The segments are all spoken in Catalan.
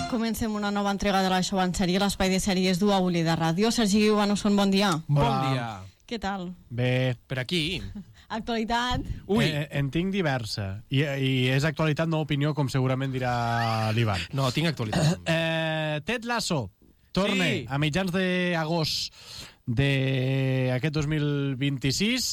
Comencem una nova entrega de la Show en Sèrie, l'espai de sèries d'U a Uli de Ràdio. Sergi Guiu-Banusson, bon dia. Bon dia. Què tal? Bé. Per aquí. Actualitat? Ui. En tinc diversa. I és actualitat, no opinió, com segurament dirà l'Ivan. No, tinc actualitat. Ted Lasso torna Sí. a mitjans d'agost d'aquest 2026.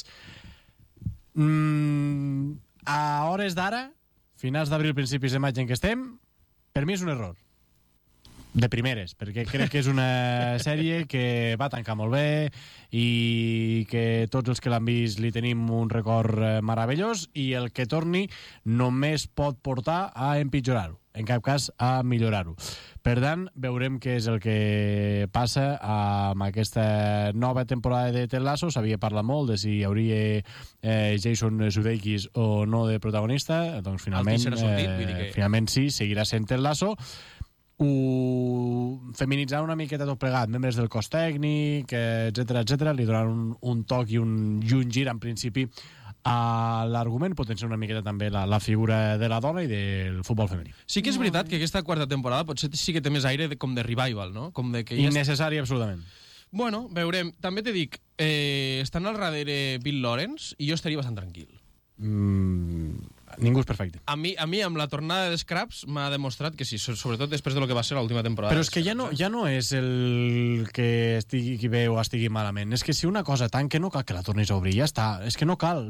A hores d'ara, finals d'abril, principis de maig en què estem, per mi és un error. De primeres, perquè crec que és una sèrie que va tancar molt bé i que tots els que l'han vist li tenim un record meravellós, i el que torni només pot portar a empitjorar-ho, en cap cas a millorar-ho. Per tant, veurem què és el que passa amb aquesta nova temporada de Ted Lasso. S'havia parlat molt de si hi hauria Jason Sudeikis o no de protagonista. Doncs finalment, finalment sí, seguirà sent Ted Lasso. Ho feminitzant una miqueta tot plegat, membres del cos tècnic, etc, li donaran un toc i un gir en principi a l'argument, potenciar una miqueta també la figura de la dona i del futbol femení. Sí que és veritat que aquesta quarta temporada potser sí que té més aire com de revival, no? Com de que innecessari, absolutament. Bueno, veurem. També te dic, estan al darrere Bill Lawrence i jo estaria bastant tranquil. Ningú és perfecte. A mi amb la tornada de Scraps m'ha demostrat que sí, sobretot després de lo que va ser l'última temporada. Però és que ja no és el que estigui bé o estigui malament. És que si una cosa tanca no cal que la tornis a obrir, ja està. És que no cal.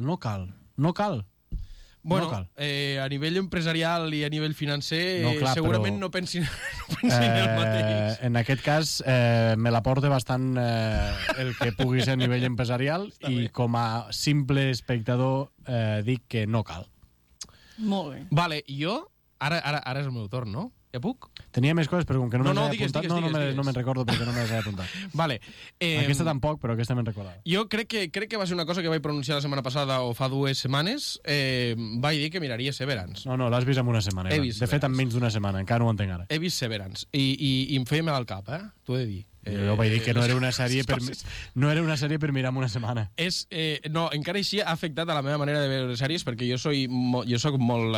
Bueno, no cal. A nivell empresarial i a nivell financer segurament no pensin el mateix. En aquest cas me la porta bastant el que pugui ser a nivell empresarial i com a simple espectador dic que no cal. Molt bé. Vale, jo ara és el meu torn, no? Ja puc? Tenia més coses, però com que no me les he apuntat, digues. no me'n recordo perquè no me les he apuntat. Vale. Aquesta tampoc, però aquesta me'n recordava. Jo crec que va ser una cosa que vaig pronunciar la setmana passada o fa 2 setmanes. Vaig dir que miraria Severance. No, l'has vist en una setmana. De fet, en menys d'una setmana, encara no ho entenc ara. He vist Severance i em feia mal al cap, t'ho he de dir. Jo vaig dir que no era una sèrie per mirar en una setmana. No, encara així ha afectat a la meva manera de veure sèries, perquè jo soc molt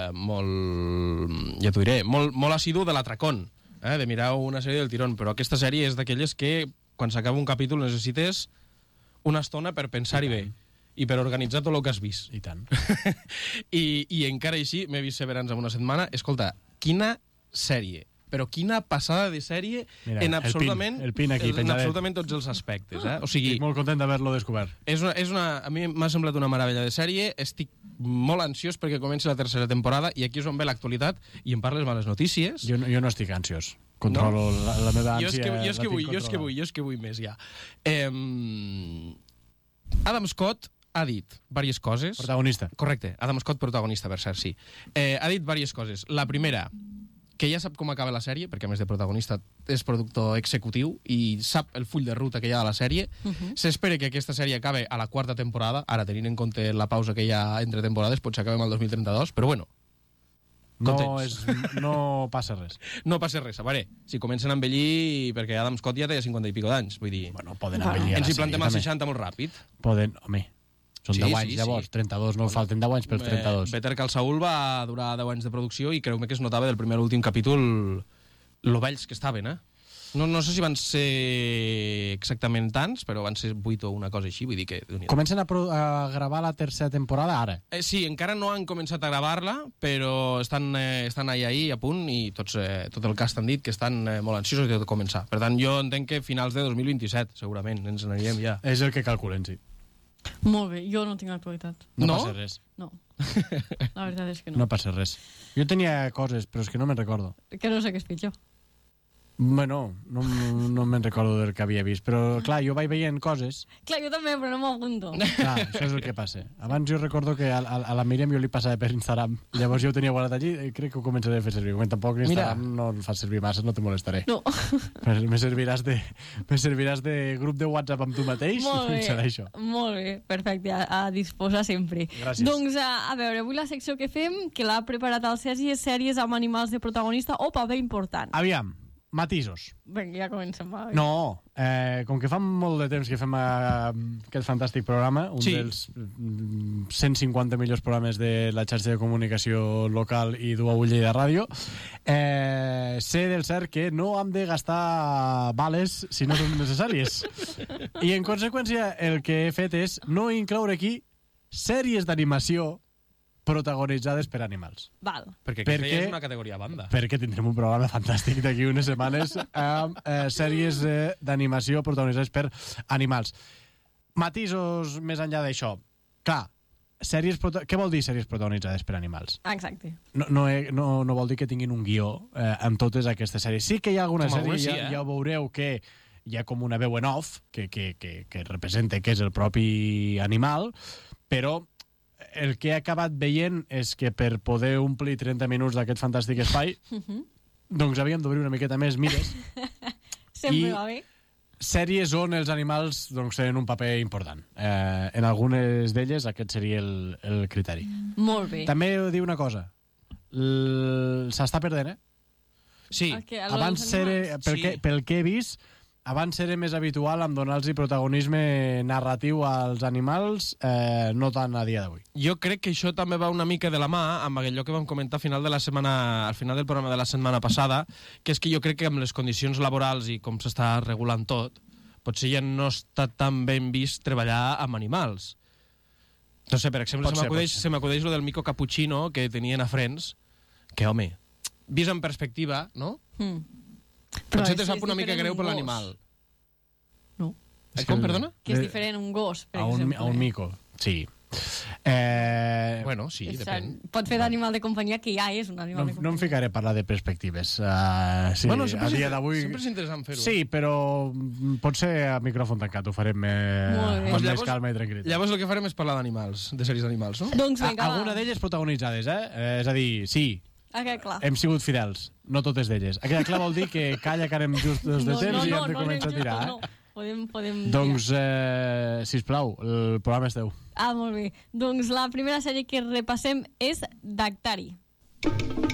ja t'ho diré, molt assidu de l'atracón, de mirar una sèrie del tirón, però aquesta sèrie és d'aquelles que quan s'acaba un capítol necessites una estona per pensar-hi bé i per organitzar tot el que has vist. I tant. I encara així m'he vist Severance en una setmana. Escolta, quina sèrie, però quina passada de sèrie. Mira, en absolutament el pin aquí, en absolutament tots els aspectes, O sigui, estic molt content d'haver-lo descobert. A mi m'ha semblat una meravella de sèrie. Estic molt ansiós perquè comenci la tercera temporada i aquí és on ve l'actualitat i em parles males notícies. Jo no estic ansiós. Controlo la meva ànsia. Jo és que vull més, ja. Adam Scott ha dit diverses coses. Protagonista. Correcte, Adam Scott protagonista, per cert, sí. Ha dit diverses coses. La primera, que ja sap com acaba la sèrie, perquè a més de protagonista és productor executiu i sap el full de ruta que hi ha a la sèrie. S'espera que aquesta sèrie acabe a la quarta temporada, ara tenint en compte la pausa que hi ha entre temporades, potser acabem al 2032, però bueno, no passa res. No passa res. A veure, si comencen a envellir, perquè Adam Scott ja té 50 i pico d'anys, vull dir... Bueno, poden envellir a la ens hi sèrie, plantem als 60 molt ràpid. Poden, home... Són 10 anys, llavors, 32, no falten 10 anys pels 32. Better Call Saul va durar 10 anys de producció i creu-me que es notava del primer a l'últim capítol lo vells que estaven, No sé si van ser exactament tants, però van ser 8 o una cosa així, vull dir que... Comencen a gravar la tercera temporada ara? Sí, encara no han començat a gravar-la, però estan ahí a punt i tot el cast han dit que estan molt ansiosos de començar. Per tant, jo entenc que finals de 2027, segurament, ens n'anirem ja. És el que calculen, sí. Molt bé, jo no tinc actualitat. No passa res. No, la veritat és que no. No passa res. Jo tenia coses, però és que no me'n recordo. Que no sé què és pitjor. Bueno, no me'n recordo del que havia vist, però clar, jo vaig veient coses. Clar, jo també, però no m'apunto. Clar, això és el que passa. Abans jo recordo que a la Míriam jo li passava per Instagram, llavors jo ho tenia guardat allí i crec que ho començaré a fer servir. Com tampoc Instagram no el fa servir massa, no te molestaré. No. Me serviràs de grup de WhatsApp amb tu mateix molt i serà això. Molt bé, perfecte, a disposar sempre. Gràcies. Doncs, a veure, avui la secció que fem, que l'ha preparat el Sergi, és sèries amb animals de protagonista o paper important. Aviam. matisos. Vinga, ja comencem. Va. No, com que fa molt de temps que fem aquest fantàstic programa, un Sí. dels 150 millors programes de la xarxa de comunicació local i d'UAU Lleida Ràdio, sé del cert que no hem de gastar bales si no són necessàries. I en conseqüència el que he fet és no incloure aquí sèries d'animació protagonitzades per animals. Val. Perquè Per aquesta què? ja és una categoria a banda. Perquè tindrem un programa fantàstic d'aquí unes setmanes amb sèries d'animació protagonitzades per animals. Matisos més enllà d'això. Clar, què vol dir sèries protagonitzades per animals? Exacte. No vol dir que tinguin un guió amb totes aquestes sèries. Sí que hi ha alguna Com sèrie, algunes sí, ja veureu que hi ha com una veu en off que representa que és el propi animal, però el que he acabat veient és que per poder omplir 30 minuts d'aquest fantàstic espai, doncs havíem d'obrir una miqueta més mires. Sempre va bé. Sèries on els animals doncs, tenen un paper important. En algunes d'elles aquest seria el criteri. Molt bé. També diu una cosa. S'està perdent, Sí, Abans pel que he vist, abans era més habitual en donar-los protagonisme narratiu als animals, no tant a dia d'avui. jo crec que això també va una mica de la mà amb allò que vam comentar al final del programa de la setmana passada, que és que jo crec que amb les condicions laborals i com s'està regulant tot, potser ja no està tan ben vist treballar amb animals. No sé, per exemple, se m'acudeix lo del mico cappuccino que tenien a Friends, que, home, vist en perspectiva, no? Potser te sap una mica greu per l'animal. No. Com, perdona? Que és diferent un gos, per exemple. A un mico, sí. Bueno, sí, depèn. Pot fer d'animal de companyia, que ja és un animal de companyia. No em ficaré a parlar de perspectives. Sí, Bueno, a dia d'avui... sempre és interessant fer-ho. Sí, però potser a micròfon tancat ho farem Molt bé. amb Llavors- més calma i tranquil·litat. Llavors el que farem és parlar d'animals, de sèries d'animals, no? Doncs vinga, va. Alguna d'elles protagonitzades, És a dir, sí, Queda clar. hem sigut fidels, no totes d'elles. Queda clar vol dir que calla que anem justos de temps i hem de començar a tirar, No. Podem Doncs, sisplau, el programa és teu. molt bé. Doncs la primera sèrie que repassem és Dactari.